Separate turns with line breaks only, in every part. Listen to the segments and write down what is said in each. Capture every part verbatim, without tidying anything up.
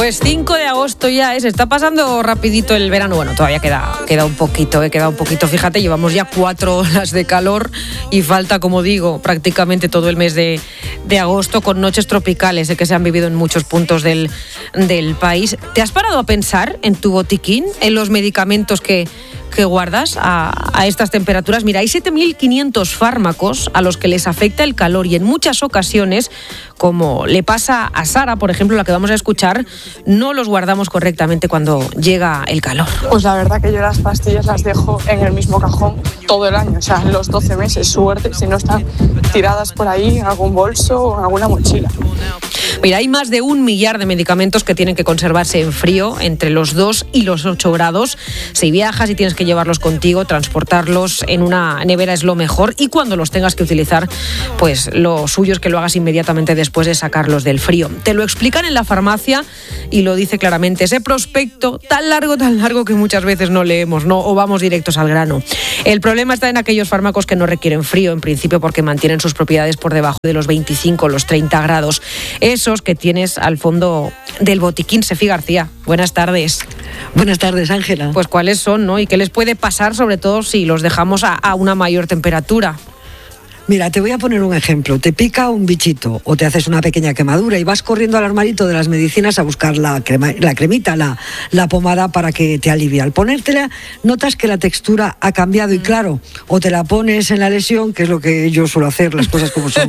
Pues cinco de agosto ya es, está pasando rapidito el verano. Bueno, todavía queda, queda un poquito, eh, queda un poquito. Fíjate, llevamos ya cuatro horas de calor y falta, como digo, prácticamente todo el mes de, de agosto con noches tropicales eh, que se han vivido en muchos puntos del, del país. ¿Te has parado a pensar en tu botiquín, en los medicamentos que, que guardas a, a estas temperaturas? Mira, hay siete mil quinientos fármacos a los que les afecta el calor y en muchas ocasiones, como le pasa a Sara, por ejemplo, la que vamos a escuchar, no los guardamos correctamente cuando llega el calor.
Pues la verdad que yo las pastillas las dejo en el mismo cajón todo el año, o sea, los doce meses, suerte, si no están tiradas por ahí en algún bolso o en alguna mochila.
Mira, hay más de un millar de medicamentos que tienen que conservarse en frío, entre los dos y los ocho grados. Si viajas y tienes que llevarlos contigo, transportarlos en una nevera es lo mejor, y cuando los tengas que utilizar, pues lo suyo es que lo hagas inmediatamente después de sacarlos del frío. Te lo explican en la farmacia y lo dice claramente ese prospecto tan largo, tan largo que muchas veces no leemos, ¿no? O vamos directos al grano. El problema está en aquellos fármacos que no requieren frío, en principio porque mantienen sus propiedades por debajo de los veinticinco o los treinta grados. Esos que tienes al fondo del botiquín. Sefi García, buenas tardes.
Buenas tardes, Ángela.
Pues cuáles son, ¿no? Y qué les puede pasar, sobre todo si los dejamos a, a una mayor temperatura.
Mira, te voy a poner un ejemplo. Te pica un bichito o te haces una pequeña quemadura y vas corriendo al armarito de las medicinas a buscar la, crema, la cremita, la, la pomada para que te alivie. Al ponértela, notas que la textura ha cambiado y claro, o te la pones en la lesión, que es lo que yo suelo hacer, las cosas como son,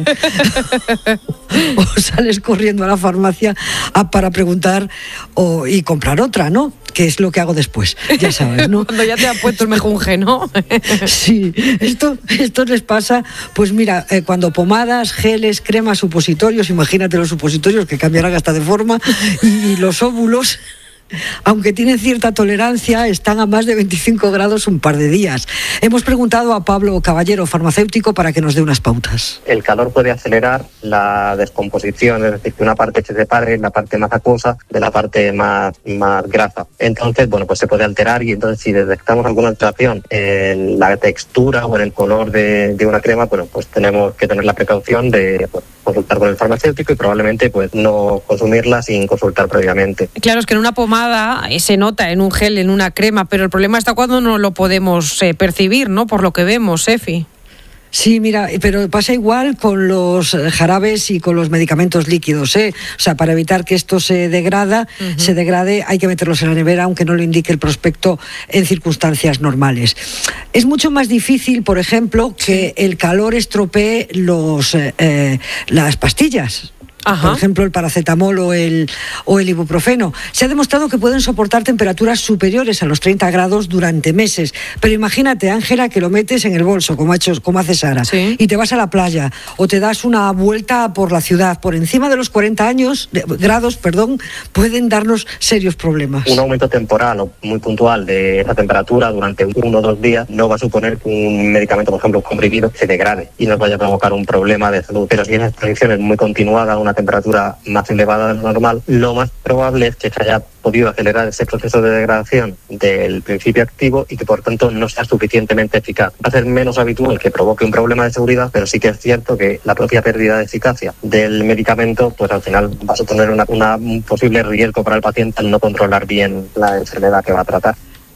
o sales corriendo a la farmacia a, para preguntar o, y comprar otra, ¿no? Que es lo que hago después, ya sabes, ¿no?
Cuando ya te ha puesto el mejunje, ¿no?
Sí, esto, esto les pasa, pues mira, eh, cuando pomadas, geles, cremas, supositorios, imagínate los supositorios que cambiarán hasta de forma, y, y los óvulos, aunque tienen cierta tolerancia, están a más de veinticinco grados un par de días. Hemos preguntado a Pablo Caballero, farmacéutico, para que nos dé unas pautas.
El calor puede acelerar la descomposición, es decir, que una parte se separe, la parte más acuosa de la parte más, más grasa. Entonces, bueno, pues se puede alterar, y entonces si detectamos alguna alteración en la textura o en el color de, de una crema, bueno, pues tenemos que tener la precaución de pues, consultar con el farmacéutico y probablemente pues no consumirla sin consultar previamente.
Claro, es que en una pomada se nota, en un gel, en una crema, pero el problema está cuando no lo podemos eh, percibir, ¿no? Por lo que vemos, Sefi.
Sí, mira, pero pasa igual con los jarabes y con los medicamentos líquidos, ¿eh? O sea, para evitar que esto se degrada, uh-huh. se degrade, hay que meterlos en la nevera, aunque no lo indique el prospecto en circunstancias normales. Es mucho más difícil, por ejemplo, que el calor estropee los, eh, las pastillas. Ajá. Por ejemplo, el paracetamol o el, o el ibuprofeno. Se ha demostrado que pueden soportar temperaturas superiores a los treinta grados durante meses. Pero imagínate, Ángela, que lo metes en el bolso, como ha hecho, como hace Sara, ¿sí? Y te vas a la playa o te das una vuelta por la ciudad. Por encima de los cuarenta años, de, grados, perdón, pueden darnos serios problemas.
Un aumento temporal o muy puntual de esa temperatura durante uno o dos días no va a suponer que un medicamento, por ejemplo, un comprimido, se degrade y nos vaya a provocar un problema de salud. Pero si esa exposición es muy continuada, una temperatura más elevada de lo normal, lo más probable es que se haya podido acelerar ese proceso de degradación del principio activo y que por tanto no sea suficientemente eficaz. Va a ser menos habitual que provoque un problema de seguridad, pero sí que es cierto que la propia pérdida de eficacia del medicamento, pues al final va a suponer una, una, un posible riesgo para el paciente al no controlar bien la enfermedad que va a tratar.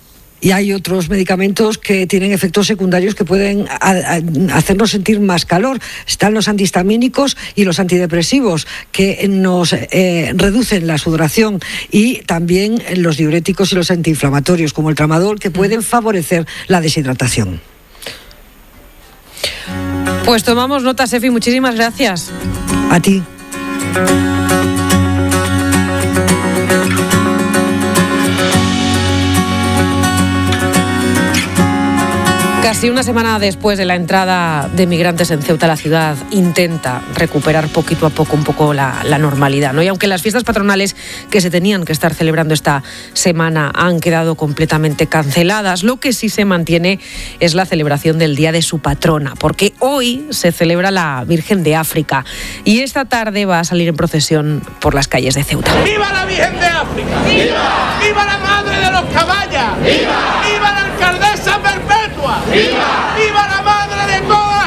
Y hay otros medicamentos que tienen efectos secundarios que pueden a, a, hacernos sentir más calor. Están los antihistamínicos y los antidepresivos, que nos eh, reducen la sudoración, y también los diuréticos y los antiinflamatorios, como el tramadol, que pueden favorecer la deshidratación.
Pues tomamos nota, Sefi, muchísimas gracias.
A ti.
Casi una semana después de la entrada de migrantes en Ceuta, la ciudad intenta recuperar poquito a poco un poco la, la normalidad, ¿no? Y aunque las fiestas patronales que se tenían que estar celebrando esta semana han quedado completamente canceladas, lo que sí se mantiene es la celebración del Día de su patrona, porque hoy se celebra la Virgen de África y esta tarde va a salir en procesión por las calles de Ceuta.
¡Viva la Virgen de África! ¡Viva! ¡Viva la Madre de los Caballas! ¡Viva! ¡Viva la Alcaldesa Perpetua! ¡Viva! ¡Viva la madre de toda la gente de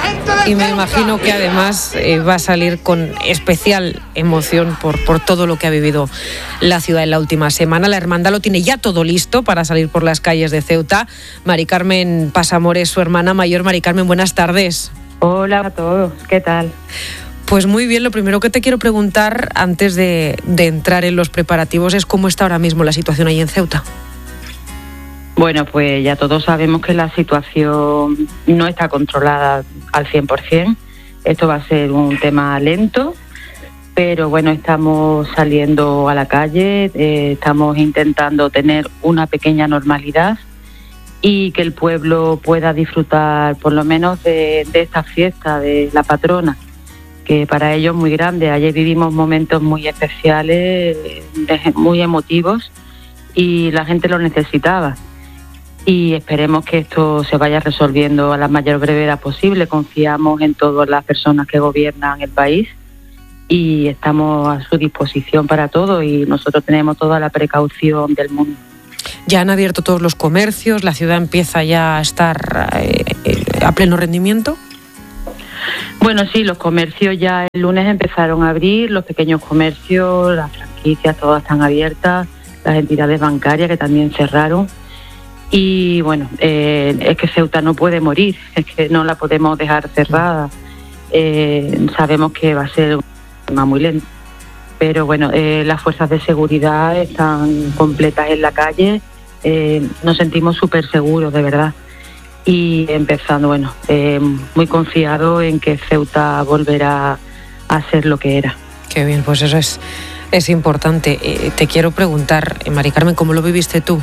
Y me imagino que además eh, va a salir con especial emoción por, por todo lo que ha vivido la ciudad en la última semana. La hermandad lo tiene ya todo listo para salir por las calles de Ceuta. Mari Carmen Pasamores, su hermana mayor. Mari Carmen, buenas tardes.
Hola a todos, ¿qué tal?
Pues muy bien, lo primero que te quiero preguntar antes de, de entrar en los preparativos es cómo está ahora mismo la situación ahí en Ceuta.
Bueno, pues ya todos sabemos que la situación no está controlada al cien por ciento. Esto va a ser un tema lento, pero bueno, estamos saliendo a la calle, eh, estamos intentando tener una pequeña normalidad y que el pueblo pueda disfrutar por lo menos de, de esta fiesta de la patrona, que para ellos es muy grande. Ayer vivimos momentos muy especiales, muy emotivos, y la gente lo necesitaba. Y esperemos que esto se vaya resolviendo a la mayor brevedad posible. Confiamos en todas las personas que gobiernan el país y estamos a su disposición para todo, y nosotros tenemos toda la precaución del mundo.
Ya han abierto todos los comercios, la ciudad empieza ya a estar eh, a pleno rendimiento.
Bueno, sí, los comercios ya el lunes empezaron a abrir, los pequeños comercios, las franquicias, todas están abiertas, las entidades bancarias que también cerraron. Y bueno, eh, es que Ceuta no puede morir, es que no la podemos dejar cerrada. Eh, sabemos que va a ser un tema muy lento, pero bueno, eh, las fuerzas de seguridad están completas en la calle, eh, nos sentimos súper seguros, de verdad. Y empezando, bueno, eh, muy confiado en que Ceuta volverá a ser lo que era.
Qué bien, pues eso es, es importante. Eh, te quiero preguntar, Mari Carmen, ¿cómo lo viviste tú?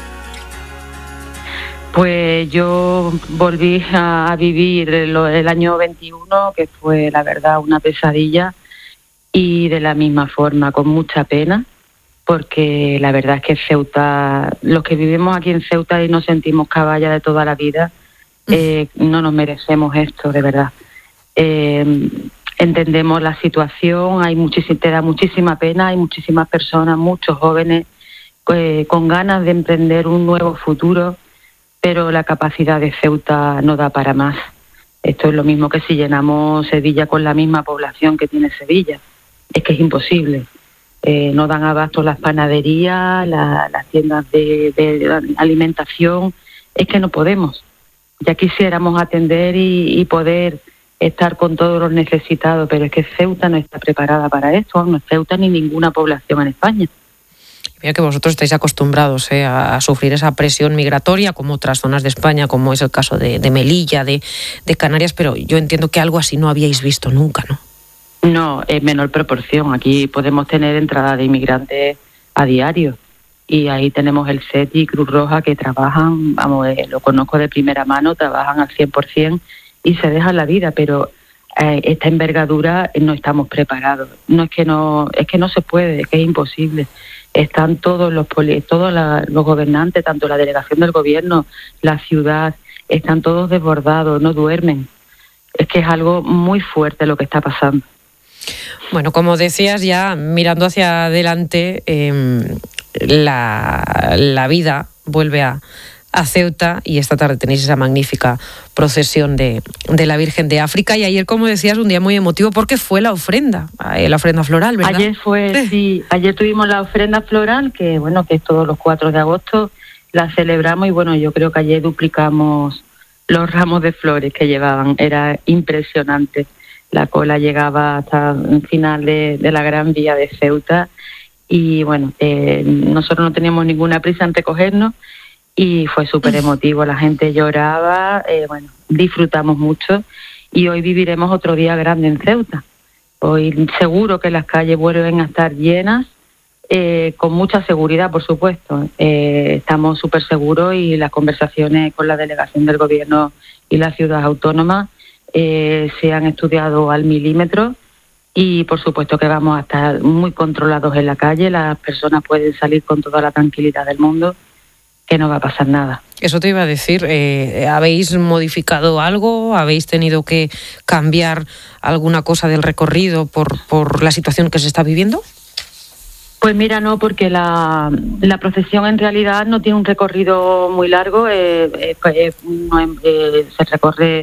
Pues yo volví a vivir el, el año veintiuno, que fue la verdad una pesadilla, y de la misma forma, con mucha pena, porque la verdad es que Ceuta, los que vivimos aquí en Ceuta y nos sentimos caballa de toda la vida, eh, no nos merecemos esto, de verdad. Eh, entendemos la situación, hay muchísima, te da muchísima pena, hay muchísimas personas, muchos jóvenes eh, con ganas de emprender un nuevo futuro, pero la capacidad de Ceuta no da para más. Esto es lo mismo que si llenamos Sevilla con la misma población que tiene Sevilla. Es que es imposible. Eh, no dan abasto las panaderías, la, las tiendas de, de alimentación. Es que no podemos. Ya quisiéramos atender y, y poder estar con todos los necesitados, pero es que Ceuta no está preparada para esto, no es Ceuta ni ninguna población en España.
Mira que vosotros estáis acostumbrados eh, a, a sufrir esa presión migratoria, como otras zonas de España, como es el caso de, de Melilla, de, de Canarias, pero yo entiendo que algo así no habíais visto nunca, ¿no?
No, en menor proporción. Aquí podemos tener entrada de inmigrantes a diario, y ahí tenemos el S E T I y Cruz Roja que trabajan, vamos, eh, lo conozco de primera mano, trabajan al cien por ciento y se dejan la vida, pero eh, esta envergadura no estamos preparados. No es que no, es que no se puede, es que es imposible. Están todos los poli, todos la, los gobernantes, tanto la delegación del gobierno, la ciudad, están todos desbordados, no duermen. Es que es algo muy fuerte lo que está pasando.
Bueno, como decías, ya mirando hacia adelante, eh, la, la vida vuelve a, a Ceuta, y esta tarde tenéis esa magnífica procesión de, de la Virgen de África, y ayer, como decías, un día muy emotivo porque fue la ofrenda, la ofrenda floral, ¿verdad?
Ayer fue, sí, ayer tuvimos la ofrenda floral, que bueno, que es todos los cuatro de agosto, la celebramos, y bueno, yo creo que ayer duplicamos los ramos de flores que llevaban, era impresionante. La cola llegaba hasta el final de, de la Gran Vía de Ceuta, y bueno, eh, nosotros no teníamos ninguna prisa en recogernos, y fue súper emotivo, la gente lloraba, eh, bueno, disfrutamos mucho, y hoy viviremos otro día grande en Ceuta. Hoy seguro que las calles vuelven a estar llenas, eh, con mucha seguridad, por supuesto. Eh, estamos súper seguros, y las conversaciones con la delegación del gobierno y la ciudad autónoma eh, se han estudiado al milímetro, y por supuesto que vamos a estar muy controlados en la calle, las personas pueden salir con toda la tranquilidad del mundo, que no va a pasar nada.
Eso te iba a decir, eh, ¿habéis modificado algo? ¿Habéis tenido que cambiar alguna cosa del recorrido por, por la situación que se está viviendo?
Pues mira, no, porque la, la procesión en realidad no tiene un recorrido muy largo, eh, eh, pues, eh, no, eh, se recorre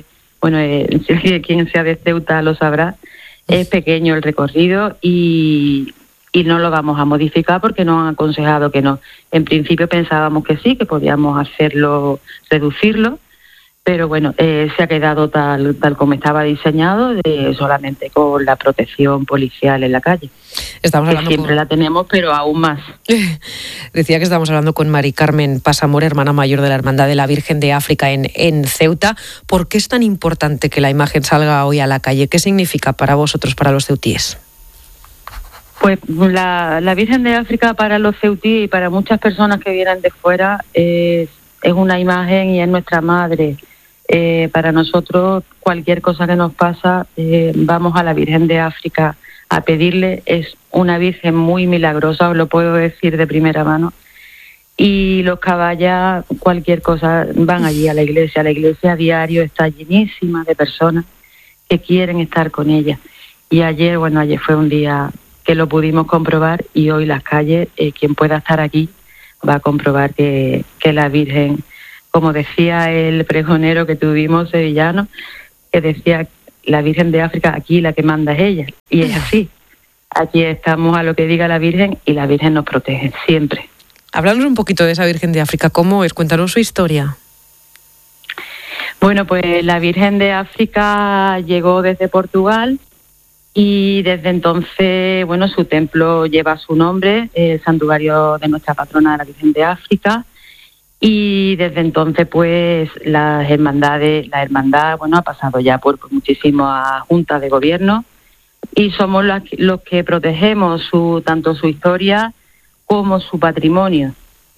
bueno, eh, quien sea de Ceuta lo sabrá, es pequeño el recorrido y, y no lo vamos a modificar porque nos han aconsejado que no. En principio pensábamos que sí, que podíamos hacerlo, reducirlo, pero bueno, eh, se ha quedado tal tal como estaba diseñado, de, solamente con la protección policial en la calle.
Estamos hablando
siempre
con...
la tenemos, pero aún más.
Decía que estamos hablando con Mari Carmen Pasamor, hermana mayor de la Hermandad de la Virgen de África en, en Ceuta. ¿Por qué es tan importante que la imagen salga hoy a la calle? ¿Qué significa para vosotros, para los ceutíes?
Pues la, la Virgen de África para los ceutíes y para muchas personas que vienen de fuera es, es una imagen y es nuestra madre. Eh, para nosotros cualquier cosa que nos pasa, eh, vamos a la Virgen de África a pedirle. Es una Virgen muy milagrosa, os lo puedo decir de primera mano. Y los caballas, cualquier cosa, van allí a la iglesia. La iglesia a diario está llenísima de personas que quieren estar con ella. Y ayer, bueno, ayer fue un día que lo pudimos comprobar y hoy las calles, eh, quien pueda estar aquí va a comprobar que, que la Virgen, como decía el pregonero que tuvimos sevillano, que decía, la Virgen de África, aquí la que manda es ella. Y es así. Aquí estamos a lo que diga la Virgen y la Virgen nos protege siempre.
Háblanos un poquito de esa Virgen de África. ¿Cómo es? Cuéntanos su historia.
Bueno, pues la Virgen de África llegó desde Portugal y desde entonces, bueno, su templo lleva su nombre, el santuario de nuestra patrona, la Virgen de África. Y desde entonces, pues, las hermandades, la hermandad, bueno, ha pasado ya por, por muchísimas juntas de gobierno y somos los, los que protegemos su tanto su historia como su patrimonio.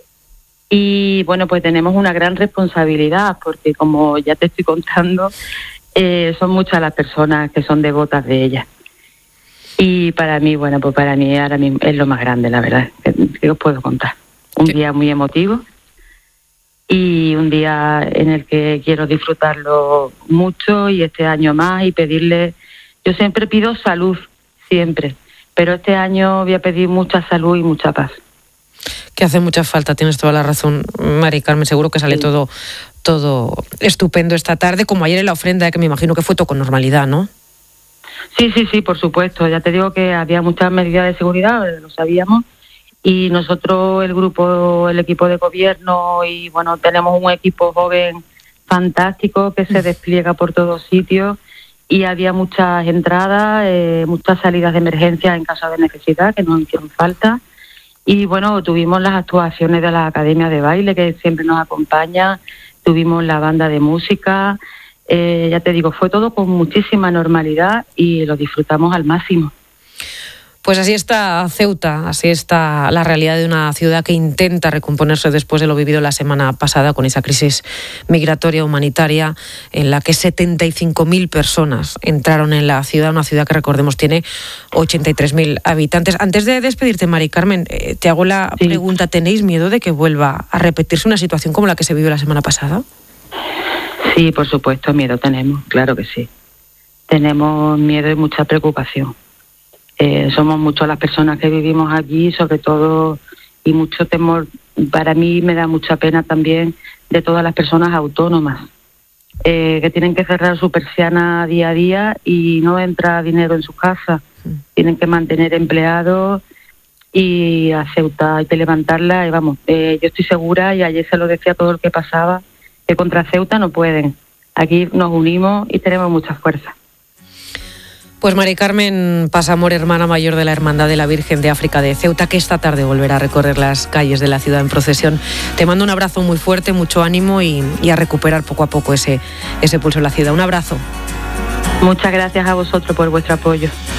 Y, bueno, pues tenemos una gran responsabilidad porque, como ya te estoy contando, eh, son muchas las personas que son devotas de ella. Y para mí, bueno, pues para mí ahora mismo es lo más grande, la verdad, que, que os puedo contar. Un sí. día muy emotivo. Y un día en el que quiero disfrutarlo mucho y este año más y pedirle, yo siempre pido salud, siempre, pero este año voy a pedir mucha salud y mucha paz.
Que hace mucha falta, tienes toda la razón, Mari Carmen, seguro que sale sí. todo, todo estupendo esta tarde, como ayer en la ofrenda, que me imagino que fue todo con normalidad, ¿no?
Sí, sí, sí, por supuesto, ya te digo que había muchas medidas de seguridad, lo sabíamos. Y nosotros, el grupo, el equipo de gobierno, y bueno, tenemos un equipo joven fantástico que se despliega por todos sitios y había muchas entradas, eh, muchas salidas de emergencia en caso de necesidad que nos hicieron falta. Y bueno, tuvimos las actuaciones de la Academia de Baile que siempre nos acompaña, tuvimos la banda de música, eh, ya te digo, fue todo con muchísima normalidad y lo disfrutamos al máximo.
Pues así está Ceuta, así está la realidad de una ciudad que intenta recomponerse después de lo vivido la semana pasada con esa crisis migratoria humanitaria en la que setenta y cinco mil personas entraron en la ciudad, una ciudad que recordemos tiene ochenta y tres mil habitantes. Antes de despedirte, Mari Carmen, eh, te hago la sí. pregunta, ¿tenéis miedo de que vuelva a repetirse una situación como la que se vivió la semana pasada?
Sí, por supuesto, miedo tenemos, claro que sí. Tenemos miedo y mucha preocupación. Eh, somos muchas las personas que vivimos aquí, sobre todo, y mucho temor. Para mí me da mucha pena también de todas las personas autónomas eh, que tienen que cerrar su persiana día a día y no entra dinero en su casa. Sí. Tienen que mantener empleados y a Ceuta hay que levantarla. Y vamos, eh, yo estoy segura, y ayer se lo decía todo el que pasaba, que contra Ceuta no pueden. Aquí nos unimos y tenemos mucha fuerza.
Pues Mari Carmen Pasamor, hermana mayor de la Hermandad de la Virgen de África de Ceuta, que esta tarde volverá a recorrer las calles de la ciudad en procesión. Te mando un abrazo muy fuerte, mucho ánimo y, y a recuperar poco a poco ese, ese pulso en la ciudad. Un abrazo.
Muchas gracias a vosotros por vuestro apoyo.